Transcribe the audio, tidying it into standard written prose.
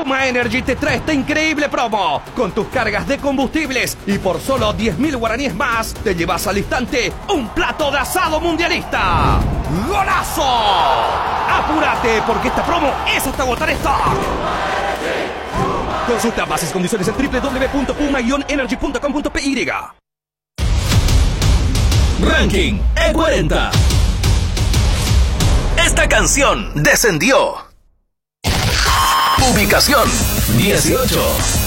Puma Energy te trae esta increíble promo. Con tus cargas de combustibles y por solo 10.000 guaraníes más, te llevas al instante un plato de asado mundialista. ¡Golazo! ¡Apúrate, porque esta promo es hasta agotar stock! Consulta bases y condiciones en www.puma-energy.com.py. Ranking E40. Esta canción descendió. Ubicación 18.